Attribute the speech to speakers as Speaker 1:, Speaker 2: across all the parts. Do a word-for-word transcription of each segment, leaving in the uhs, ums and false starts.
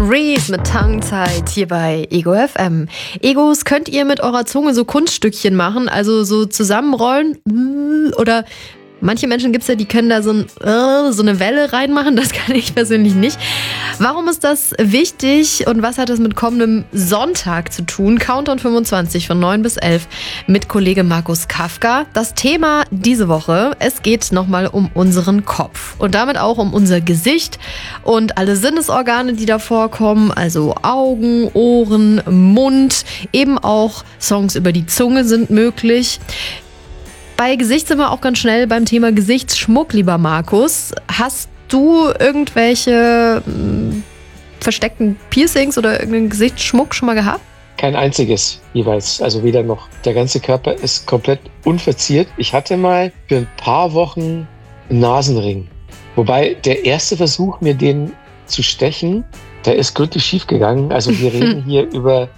Speaker 1: Reese mit Tonguezeit hier bei Ego F M. Egos könnt ihr mit eurer Zunge so Kunststückchen machen, also so zusammenrollen oder manche Menschen gibt es ja, die können da so, ein, äh, so eine Welle reinmachen, das kann ich persönlich nicht. Warum ist das wichtig und was hat das mit kommendem Sonntag zu tun? Countdown fünfundzwanzig von neun bis elf mit Kollege Markus Kafka. Das Thema diese Woche, es geht nochmal um unseren Kopf und damit auch um unser Gesicht und alle Sinnesorgane, die da vorkommen, also Augen, Ohren, Mund, eben auch Songs über die Zunge sind möglich. Bei Gesicht sind wir auch ganz schnell beim Thema Gesichtsschmuck, lieber Markus. Hast du irgendwelche mh, versteckten Piercings oder irgendeinen Gesichtsschmuck schon mal gehabt?
Speaker 2: Kein einziges jeweils, also weder noch. Der ganze Körper ist komplett unverziert. Ich hatte mal für ein paar Wochen einen Nasenring. Wobei der erste Versuch, mir den zu stechen, der ist gründlich schief gegangen. Also wir reden hier über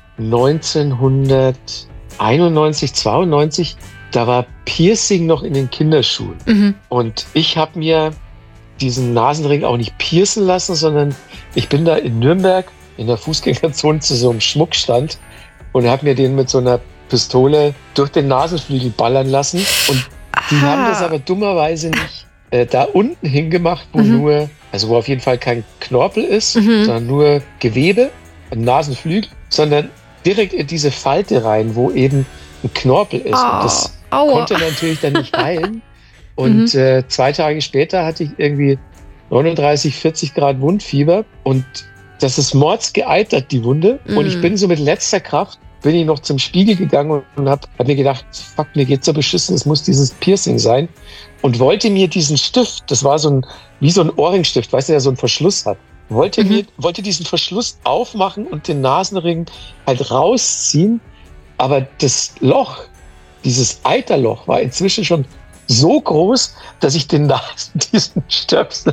Speaker 2: neunzehnhunderteinundneunzig, zweiundneunzig. Da war Piercing noch in den Kinderschuhen. Mhm. Und ich habe mir diesen Nasenring auch nicht piercen lassen, sondern ich bin da in Nürnberg in der Fußgängerzone zu so einem Schmuckstand und habe mir den mit so einer Pistole durch den Nasenflügel ballern lassen. Und die
Speaker 1: Aha.
Speaker 2: haben das aber dummerweise nicht äh, da unten hingemacht, wo mhm. nur, also wo auf jeden Fall kein Knorpel ist, mhm. sondern nur Gewebe, ein Nasenflügel, sondern direkt in diese Falte rein, wo eben ein Knorpel ist.
Speaker 1: Oh.
Speaker 2: Und das
Speaker 1: Aua.
Speaker 2: konnte natürlich dann nicht heilen. Und mhm. äh, zwei Tage später hatte ich irgendwie neununddreißig, vierzig Grad Wundfieber. Und das ist mordsgeeitert, die Wunde. Mhm. Und ich bin so mit letzter Kraft, bin ich noch zum Spiegel gegangen und habe hab mir gedacht, fuck, mir geht's so beschissen, es muss dieses Piercing sein. Und wollte mir diesen Stift, das war so ein, wie so ein Ohrringstift, weißt du, der so einen Verschluss hat. Wollte mhm. mir, wollte diesen Verschluss aufmachen und den Nasenring halt rausziehen. Aber das Loch, dieses Eiterloch war inzwischen schon so groß, dass ich den Nasen, diesen Stöpsel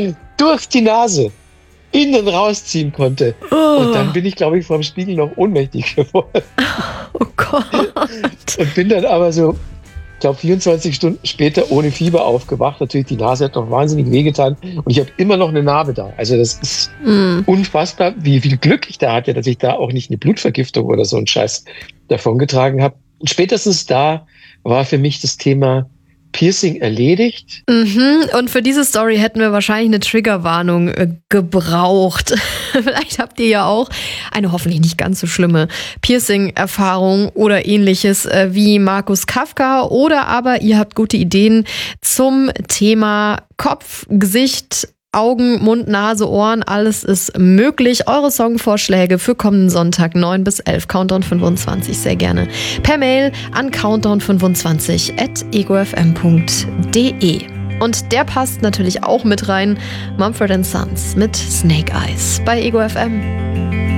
Speaker 2: durch die Nase innen rausziehen konnte. Oh. Und dann bin ich, glaube ich, vor dem Spiegel noch ohnmächtig geworden.
Speaker 1: Oh Gott.
Speaker 2: Und bin dann aber so, ich glaube, vierundzwanzig Stunden später ohne Fieber aufgewacht. Natürlich, die Nase hat noch wahnsinnig wehgetan. Und ich habe immer noch eine Narbe da. Also das ist mm. unfassbar, wie viel Glück ich da hatte, dass ich da auch nicht eine Blutvergiftung oder so einen Scheiß davongetragen habe. Und spätestens da war für mich das Thema Piercing erledigt.
Speaker 1: Mhm. Und für diese Story hätten wir wahrscheinlich eine Triggerwarnung äh, gebraucht. Vielleicht habt ihr ja auch eine hoffentlich nicht ganz so schlimme Piercing-Erfahrung oder ähnliches äh, wie Markus Kafka. Oder aber ihr habt gute Ideen zum Thema Kopf, Gesicht, Augen, Mund, Nase, Ohren, alles ist möglich. Eure Songvorschläge für kommenden Sonntag neun bis elf, Countdown fünfundzwanzig, sehr gerne per Mail an countdown fünfundzwanzig at egofm punkt de. Und der passt natürlich auch mit rein, Mumford and Sons mit Snake Eyes bei Ego F M.